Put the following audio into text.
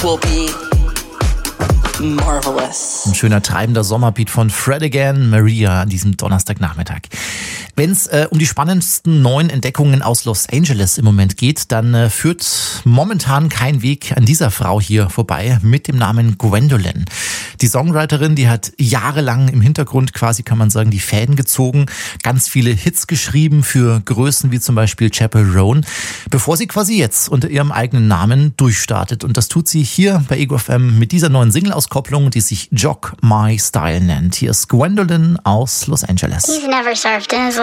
will be marvelous. Ein schöner treibender Sommerbeat von Fred Again, Maria an diesem Donnerstagnachmittag. Wenn es um die spannendsten neuen Entdeckungen aus Los Angeles im Moment geht, dann führt momentan kein Weg an dieser Frau hier vorbei mit dem Namen Gwendolyn. Die Songwriterin, die hat jahrelang im Hintergrund quasi, kann man sagen, die Fäden gezogen, ganz viele Hits geschrieben für Größen wie zum Beispiel Chappell Roan, bevor sie quasi jetzt unter ihrem eigenen Namen durchstartet. Und das tut sie hier bei Ego FM mit dieser neuen Single-Auskopplung, die sich Jog My Style nennt. Hier ist Gwendolyn aus Los Angeles. He's never surfed in his